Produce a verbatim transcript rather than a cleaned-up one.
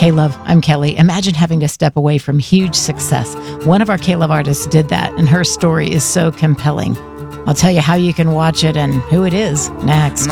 K-Love, I'm Kelly. Imagine having to step away from huge success. One of our K-Love artists did that, and her story is so compelling. I'll tell you how you can watch it and who it is next.